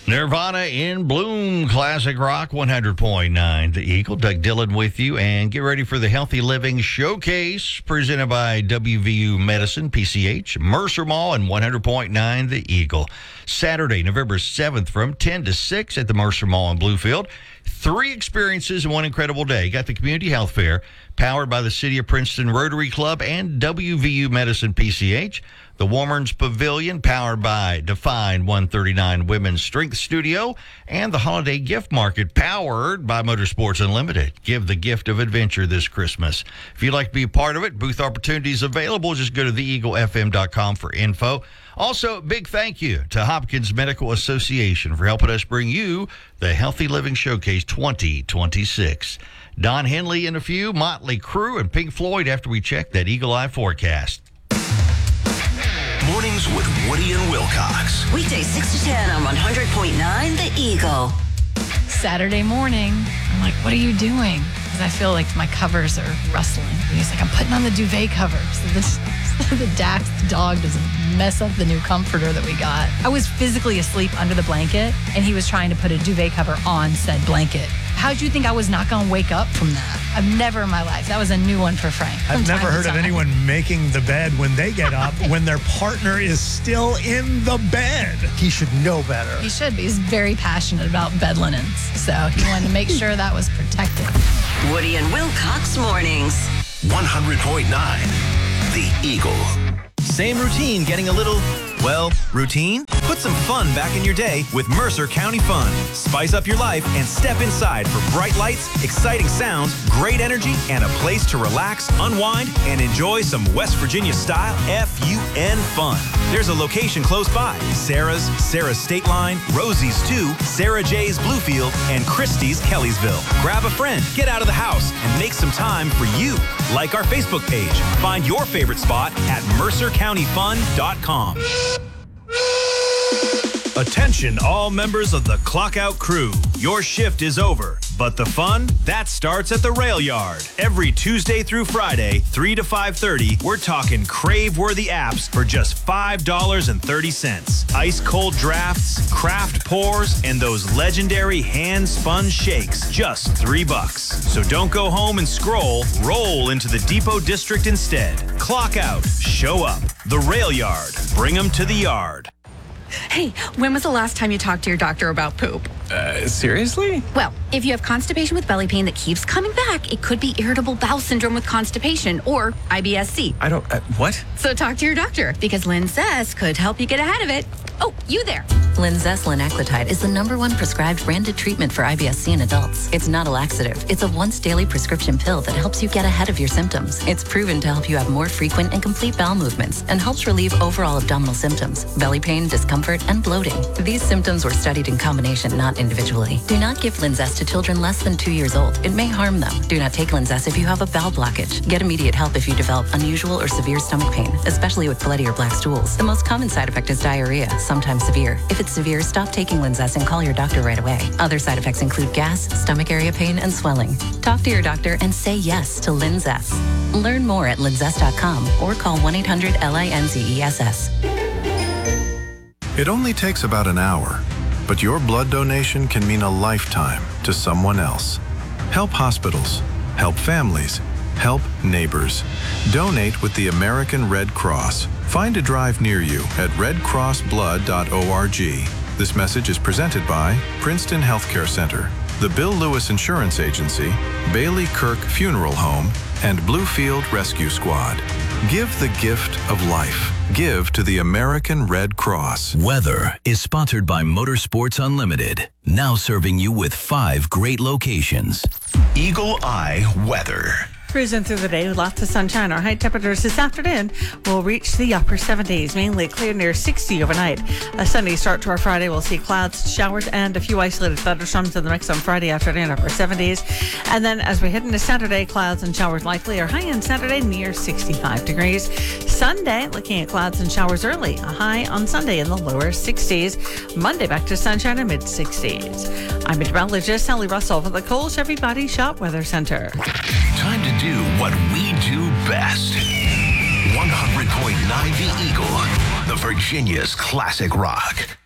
Nirvana in Bloom, Classic Rock 100.9. The Eagle, Doug Dillon with you, and get ready for the Healthy Living Showcase presented by WVU Medicine, PCH, Mercer Mall, and 100.9 The Eagle. Saturday, November 7th from 10 to 6 at the Mercer Mall in Bluefield. 3 experiences in one incredible day. You got the Community Health Fair, powered by the City of Princeton Rotary Club and WVU Medicine, PCH. The Woman's Pavilion, powered by Define 139 Women's Strength Studio, and the Holiday Gift Market, powered by Motorsports Unlimited. Give the gift of adventure this Christmas. If you'd like to be a part of it, booth opportunities available. Just go to theeaglefm.com for info. Also, big thank you to Hopkins Medical Association for helping us bring you the Healthy Living Showcase 2026. Don Henley in a few, Motley Crue, and Pink Floyd after we check that Eagle Eye forecast. Mornings with Woody and Wilcox. Weekdays 6 to 10 on 100.9 The Eagle. Saturday morning, I'm like, what are you doing? Because I feel like my covers are rustling. And he's like, I'm putting on the duvet covers. So the Dax dog doesn't mess up the new comforter that we got. I was physically asleep under the blanket, and he was trying to put a duvet cover on said blanket. How'd you think I was not going to wake up from that? I've never in my life. That was a new one for Frank. I've never heard of anyone making the bed when they get up when their partner is still in the bed. He should know better. He should be. He's very passionate about bed linens. So he wanted to make sure that was protected. Woody and Wilcox mornings. 100.9 The Eagle. Same routine getting a little, well, routine? Put some fun back in your day with Mercer County Fun. Spice up your life and step inside for bright lights, exciting sounds, great energy, and a place to relax, unwind, and enjoy some West Virginia-style F-U-N fun. There's a location close by. Sarah's State Line, Rosie's 2, Sarah J's Bluefield, and Christie's Kellysville. Grab a friend, get out of the house, and make some time for you. Like our Facebook page. Find your favorite spot at mercercountyfun.com. Attention all members of the Clock Out crew. Your shift is over, but the fun, that starts at the Rail Yard. Every Tuesday through Friday, 3 to 5:30, we're talking crave-worthy apps for just $5.30. Ice-cold drafts, craft pours, and those legendary hand-spun shakes, just $3. So don't go home and scroll, roll into the Depot District instead. Clock Out, show up. The Rail Yard, bring 'em to the yard. Hey, when was the last time you talked to your doctor about poop? Seriously? Well, if you have constipation with belly pain that keeps coming back, it could be irritable bowel syndrome with constipation or IBS-C. I don't, what? So talk to your doctor because Linzess could help you get ahead of it. Oh, you there. Linzess linaclotide is the #1 prescribed branded treatment for IBS-C in adults. It's not a laxative. It's a once-daily prescription pill that helps you get ahead of your symptoms. It's proven to help you have more frequent and complete bowel movements and helps relieve overall abdominal symptoms, belly pain, discomfort, and bloating. These symptoms were studied in combination, not individually. Do not give Linzess to children less than 2 years old. It may harm them. Do not take Linzess if you have a bowel blockage. Get immediate help if you develop unusual or severe stomach pain, especially with bloody or black stools. The most common side effect is diarrhea, sometimes severe. If it's severe, stop taking Linzess and call your doctor right away. Other side effects include gas, stomach area pain, and swelling. Talk to your doctor and say yes to Linzess. Learn more at linzess.com or call 1-800-LINZESS. It only takes about an hour, but your blood donation can mean a lifetime to someone else. Help hospitals, help families, help neighbors. Donate with the American Red Cross. Find a drive near you at redcrossblood.org. This message is presented by Princeton Healthcare Center, the Bill Lewis Insurance Agency, Bailey Kirk Funeral Home, and Bluefield Rescue Squad. Give the gift of life. Give to the American Red Cross. Weather is sponsored by Motorsports Unlimited, now serving you with 5 great locations. Eagle Eye weather. Cruising through the day with lots of sunshine. Our high temperatures this afternoon will reach the upper 70s, mainly clear near 60 overnight. A sunny start to our Friday. We'll see clouds, showers, and a few isolated thunderstorms in the mix on Friday afternoon, upper 70s. And then as we head into Saturday, clouds and showers likely. Our high on Saturday near 65 degrees. Sunday, looking at clouds and showers early. A high on Sunday in the lower 60s. Monday back to sunshine in mid-60s. I'm meteorologist Sally Russell for the Cole Chevy Body Shop Weather Center. Time to do what we do best. 100.9 The Eagle, the Virginia's classic rock.